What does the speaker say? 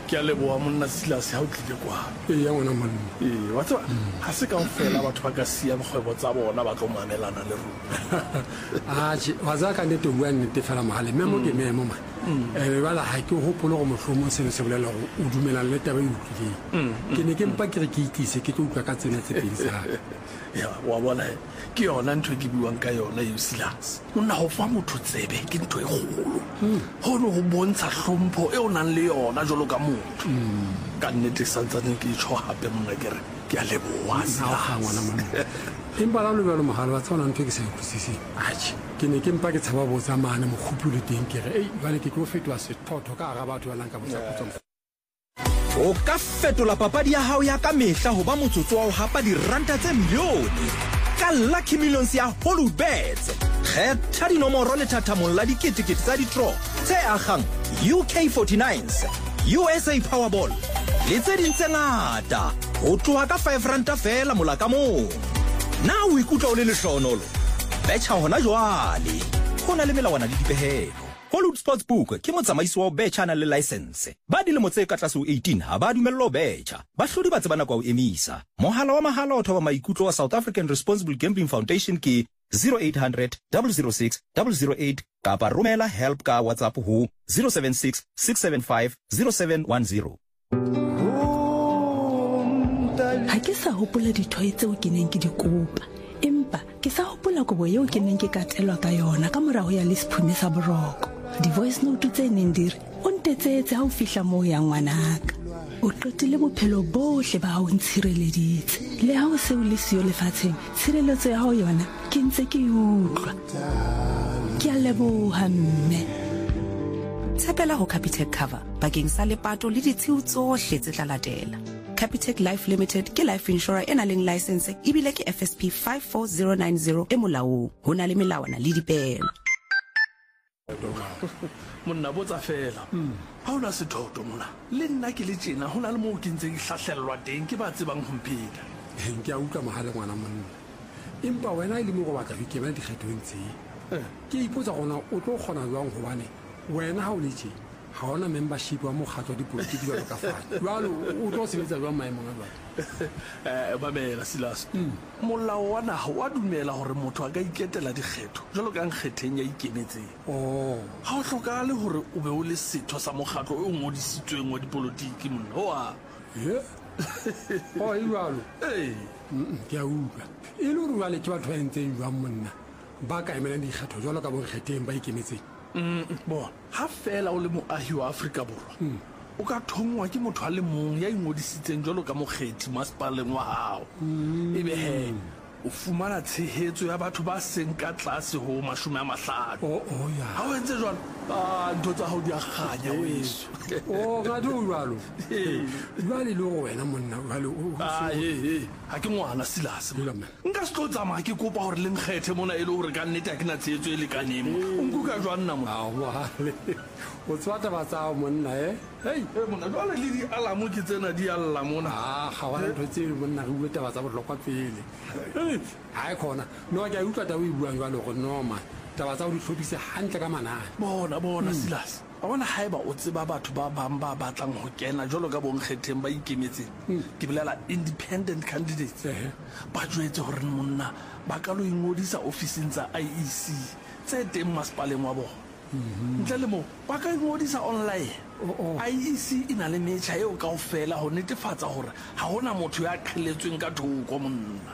ke a leboa monna Silas ha o tlile kwa ya ngwana monna wa tseba ha se kaofela batho ba ka siya bokgwebo tsa bona ba tlo mamelana le rona wa za ka nnete bua nnete fela mogale memo ke memo ma bala ha ke hopole go mohlomong se se bolela go o dumelang le taba e utlwileng ke ne ke mpa ke re ke itlise ke tlo utlwa ka tsena tse pedi sa ya wa bona ke yona ntho ke buang ka yona yo Silas monna ho fa motho tsebe ke ntho e kgolo hono ho bontsha hlompho e o nang le yona jolo ka motho ka nnete santsane ke tsho hape monna ke re ke a leboa Silas ngwana monna empa la lo belo mogale wa tsona ntho ke se utlwisisi ke ne ke mpa ke tshaba botsa maane mo khupule teng ke re bale ke tlo fetwa sethotho ka ga batho ba lang ka botsa khutso o ka fetola papadi ya hao ya ka mehla ho ba motsotso wa ho hapa diranta tse milione ka Lucky Millions ya Hollywoodbets kgetha dinomoro le thathamong la diketekete tsa di-draw tse akgang UK49s USA Powerball le tse ding tse ngata ho tloha ka 5 ranta fela mola ka mong na o ikutlwa o le lehlohonolo betjha hona jwale ho na le melawana le dipehelo Hollywood Sportsbook ke motsamaisi wa betjha na le license ba dilemo tse ka tlase ho 18 ha ba dumellwa betjha bahlodi ba tsebana kwa o emisa mohala wa mahala o thoba maikutlo wa South African Responsible Gambling Foundation ke 0800 006 008 kapa romela help ka WhatsApp ho 076 675 0710 ha ke sa hopola dithoe tseo ke neng ke di kopa empa ke sa hopola kobo eo ke neng ke katelwa ka yona ka morago ya lesiphume sa boroko di-voice note tse neng dire o ntetsetse ha o fihla moo ya ngwanaka o qetile bophelo bohle ba hao ntshireleditse le ha o se o le siyo lefatsheng tshireletso ya hao yona ke ntse ke utlwa ke a leboha mme tshepela ho Capitec cover bakeng sa lepato le ditshiu tsohle tse tla latela. Capitec Life Limited ke life insurer ena leng license ebile ke FSP 54090 e molaong ho na le melawana le dipehelo. monna botsa fela ha ona sethoto mona le nna ke le tjena hona le moo ke ntseng hlahlellwa teng ke ba tsebang ho mpheta ke a utlwa mahale ngwana monna empa wena ile mo go batla go ikemela dikgethong tse ke ipotsa gona o tlo kgona jwang gobane wena ha o le tjena ha ona membership wa mokgatlo wa dipolotiki jwalo ka fane jwalo o tlo sebetsa jwang maemong a jwalo mamela Silas molao wa naha wa dumela hore motho a ka iketela dikgetho jwalo ka nkgetheng ya ikemetseng ha o hlokahale hore o be o le setho sa mokgatlo o ngodisitsweng wa dipolotiki monna hoa e jwalo ke a utlwa e le hore jwale ke batho ba entseng jwang monna ba ka emelang dikgetho jwalo ka bonkgetheng ba ikemetseng bona ha fela o le moahi wa Afrika Borwa o ka thongwa ke motho a le mong ya ingodisitseng jwalo ka mokgethi masepaleng wa hao ebe he o fumana tshehetso ya batho ba seng ka tlase ho 50 ha o entse jwalo ntho tsa hao di a kganya weso ga di jwalo jwale le wena monna ha ke ngwana Silas nka se tlo tsamaya ke kopa hore le nkgethe mona e le hore ka nnete ha ke na tshehetso e lekaneng o nkuka jwang nna mona o tswata ba tsa monna monna jwale le di-alamo ke tsena di alla mona ga wana ntho tse monna re bue taba tsa bohlokwa pele ha e khona no ke a utlwa taba e buang jwalo go noma taba tsa go di hlopise hantle ka manane bona Silas a bona haeba o tseba batho ba bang ba batlang ho kena jwalo ka bonkgetheng ba ikemetseng ke bolela independent candidates ba jwetse hore monna ba ka lo ingodisa ofising tsa IEC tse teng masepaleng wa bona ntle le mo ba ka ingodisa online IEC ina le metjha eo kaofela ho netefatsa hore ha hona motho ya qheletsweng ka thoko monna